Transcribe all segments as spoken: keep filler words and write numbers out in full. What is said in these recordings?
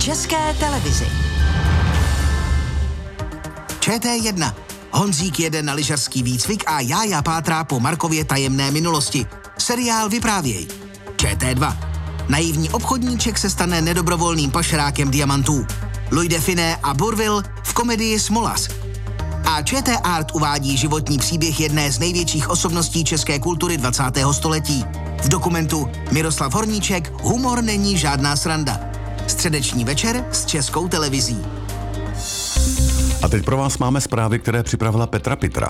České televizi. Č T jedna. Honzík jede na lyžařský výcvik a Jája pátrá po Markově tajemné minulosti. Seriál Vyprávěj. Č T dva. Naivní obchodníček se stane nedobrovolným pašerákem diamantů. Louis de Funès a Bourvil v komedii Smolas. A ČT Art uvádí životní příběh jedné z největších osobností české kultury dvacátého století. V dokumentu Miroslav Horníček Humor není žádná sranda. Středeční večer s Českou televizí. A teď pro vás máme zprávy, které připravila Petra Pitra.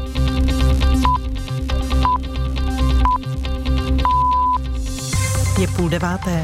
Je půl deváté.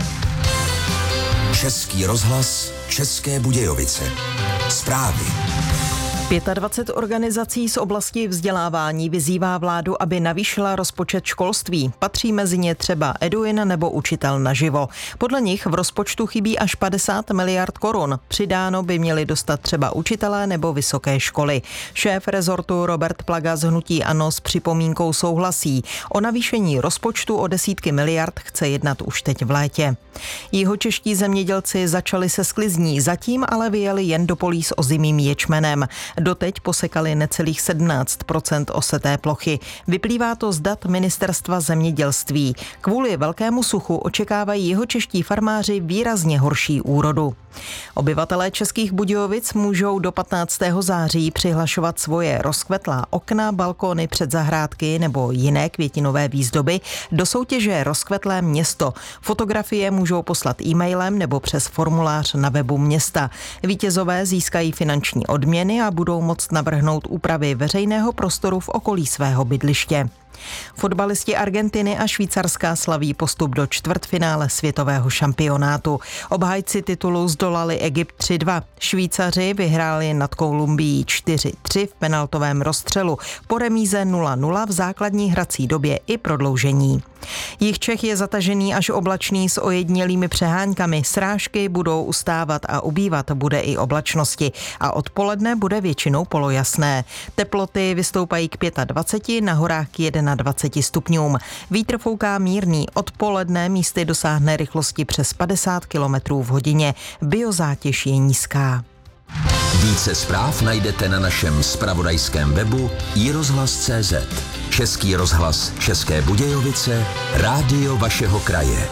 Český rozhlas, České Budějovice. Zprávy. dvacet pět organizací z oblasti vzdělávání vyzývá vládu, aby navýšila rozpočet školství. Patří mezi ně třeba Eduin nebo Učitel naživo. Podle nich v rozpočtu chybí až padesát miliard korun. Přidáno by měli dostat třeba učitelé nebo vysoké školy. Šéf rezortu Robert Plaga z hnutí ANO s připomínkou souhlasí. O navýšení rozpočtu o desítky miliard chce jednat už teď v létě. Jihočeští zemědělci začali se sklizní, zatím ale vyjeli jen do polí s ozimým ječmenem. Doteď posekali necelých sedmnáct procent oseté plochy. Vyplývá to z dat Ministerstva zemědělství. Kvůli velkému suchu očekávají jihočeští farmáři výrazně horší úrodu. Obyvatelé Českých Budějovic můžou do patnáctého září přihlašovat svoje rozkvetlá okna, balkóny, předzahrádky nebo jiné květinové výzdoby do soutěže Rozkvetlé město. Fotografie můžou poslat e-mailem nebo přes formulář na webu města. Vítězové získají finanční odměny a budou moct navrhnout úpravy veřejného prostoru v okolí svého bydliště. Fotbalisti Argentiny a Švýcarska slaví postup do čtvrtfinále světového šampionátu. Obhájci titulu zdolali Egypt tři dva. Švýcaři vyhráli nad Kolumbií čtyři tři v penaltovém rozstřelu, po remíze nula nula v základní hrací době i prodloužení. Jih Čech je zatažený až oblačný s ojednělými přeháňkami. Srážky budou ustávat a ubývat bude i oblačnosti a odpoledne bude většinou polojasné. Teploty vystoupají k dvaceti pěti, na horách k dvaceti jedné stupňům. Vítr fouká mírný, odpoledne místy dosáhne rychlosti přes padesát kilometrů v hodině. Biozátěž je nízká. Více zpráv najdete na našem zpravodajském webu i rozhlas tečka cé zet. Český rozhlas České Budějovice, rádio vašeho kraje.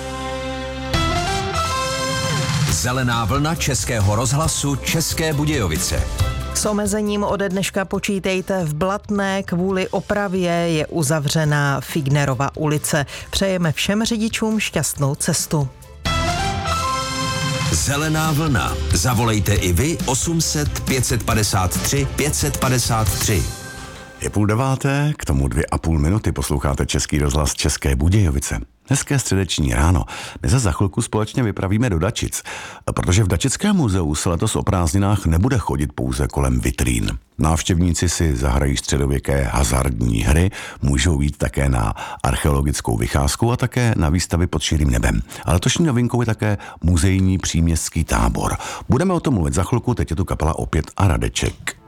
Zelená vlna Českého rozhlasu České Budějovice. S omezením ode dneška počítejte v Blatné, kvůli opravě je uzavřená Fignerova ulice. Přejeme všem řidičům šťastnou cestu. Zelená vlna. Zavolejte i vy osm set pět padesát tři pět padesát tři. Je půl deváté, k tomu dvě a půl minuty posloucháte Český rozhlas České Budějovice. Hezké středeční ráno. My se za chvilku společně vypravíme do Dačic, protože v Dačickém muzeu se letos o prázdninách nebude chodit pouze kolem vitrín. Návštěvníci si zahrají středověké hazardní hry, můžou jít také na archeologickou vycházku a také na výstavy pod širým nebem. A letošní novinkou je také muzejní příměstský tábor. Budeme o tom mluvit za chvilku, teď je tu kapela Opět a Radeček.